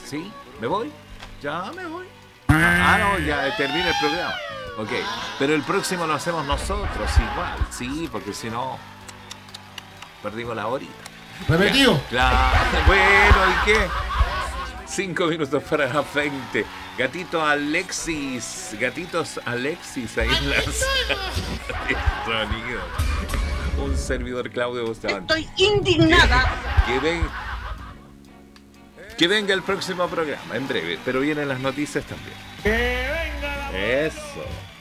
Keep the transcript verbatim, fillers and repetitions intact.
¿Sí? ¿Me voy? Ya me voy. Ah, no, ya termina el programa. Ok, pero el próximo lo hacemos nosotros igual, sí, porque si no, perdimos la horita. Repetido. Claro, bueno, ¿y qué? Cinco minutos para las veinte. Gatito Alexis, gatitos Alexis ahí en las sonido. Un servidor Claudio Bustamante. Estoy indignada. Que, ven, que venga el próximo programa en breve, pero vienen las noticias también. Que venga la Eso.